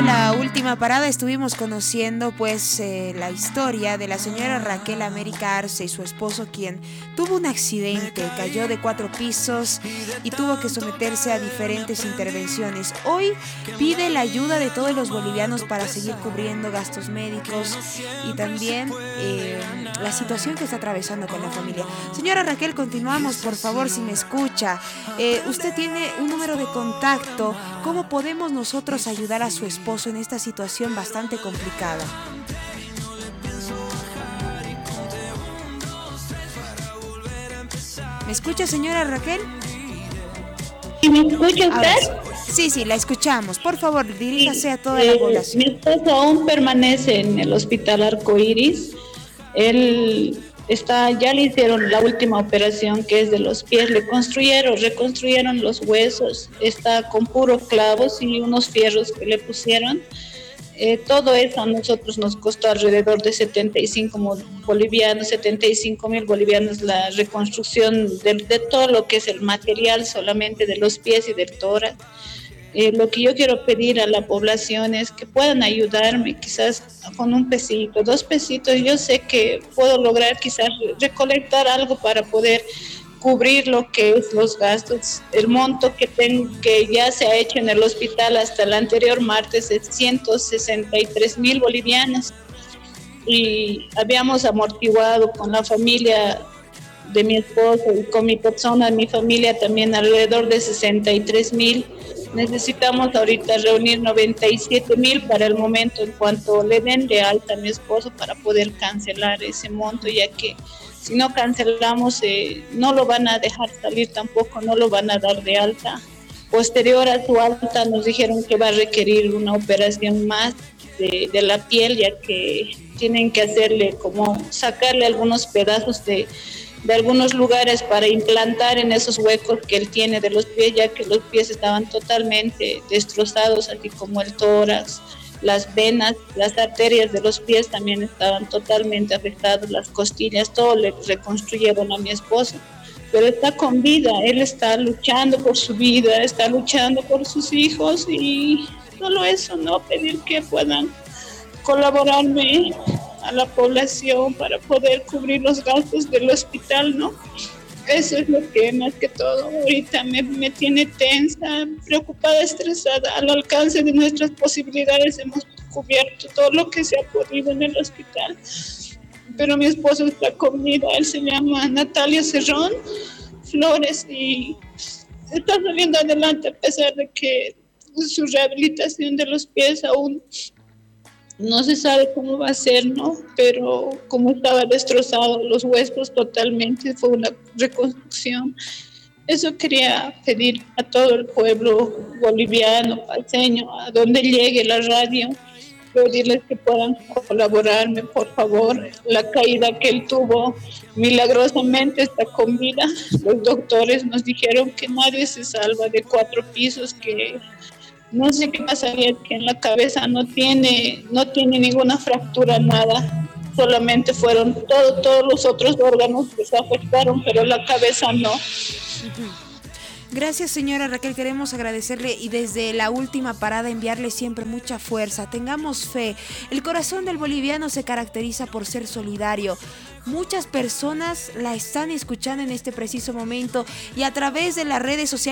la última parada estuvimos conociendo pues la historia de la señora Raquel América Arce y su esposo, quien tuvo un accidente, cayó de 4 pisos y tuvo que someterse a diferentes intervenciones. Hoy pide la ayuda de todos los bolivianos para seguir cubriendo gastos médicos y también la situación que está atravesando con la familia. Señora Raquel, continuamos, por favor, si me escucha. Usted tiene un número de contacto. ¿Cómo podemos nosotros ayudar a su esposo en esta situación bastante complicada? ¿Me escucha, señora Raquel? ¿Y me escucha Ahora usted? sí, sí, la escuchamos. Por favor, diríjase a toda la población. Mi esposo aún permanece en el hospital Arcoíris. Él está, ya le hicieron la última operación, que es de los pies, reconstruyeron los huesos, está con puros clavos y unos fierros que le pusieron. Todo eso a nosotros nos costó alrededor de 75.000 bolivianos la reconstrucción de todo lo que es el material, solamente de los pies y del tórax. Lo que yo quiero pedir a la población es que puedan ayudarme, quizás con un pesito, 2 pesitos. Yo sé que puedo lograr quizás recolectar algo para poder cubrir lo que es los gastos. El monto que tengo, que ya se ha hecho en el hospital hasta el anterior martes, es 163.000 bolivianos. Y habíamos amortiguado con la familia de mi esposo y con mi persona, mi familia también, alrededor de 63.000. Necesitamos ahorita reunir 97.000 para el momento en cuanto le den de alta a mi esposo para poder cancelar ese monto, ya que si no cancelamos no lo van a dejar salir tampoco, no lo van a dar de alta. Posterior a su alta nos dijeron que va a requerir una operación más de la piel, ya que tienen que hacerle como sacarle algunos pedazos de algunos lugares para implantar en esos huecos que él tiene de los pies, ya que los pies estaban totalmente destrozados, así como el tórax, las venas, las arterias de los pies también estaban totalmente afectadas, las costillas, todo le reconstruyeron a mi esposo. Pero está con vida, él está luchando por su vida, está luchando por sus hijos y solo eso, ¿no? Pedir que puedan colaborarme a la población para poder cubrir los gastos del hospital, ¿no? Eso es lo que más que todo ahorita me tiene tensa, preocupada, estresada. Al alcance de nuestras posibilidades hemos cubierto todo lo que se ha podido en el hospital, pero mi esposo está con vida. Él se llama Natalia Cerrón Flores y está saliendo adelante a pesar de que su rehabilitación de los pies aún no se sabe cómo va a ser, ¿no? Pero como estaba destrozado los huesos totalmente, fue una reconstrucción. Eso quería pedir a todo el pueblo boliviano, paceño, a donde llegue la radio, pedirles que puedan colaborarme, por favor. La caída que él tuvo milagrosamente está con vida. Los doctores nos dijeron que nadie se salva de 4 pisos, que no sé qué pasaría, que en la cabeza no tiene ninguna fractura, nada. Solamente fueron todos los otros órganos que se afectaron, pero la cabeza no. Gracias, señora Raquel, queremos agradecerle y desde la última parada enviarle siempre mucha fuerza. Tengamos fe. El corazón del boliviano se caracteriza por ser solidario. Muchas personas la están escuchando en este preciso momento y a través de las redes sociales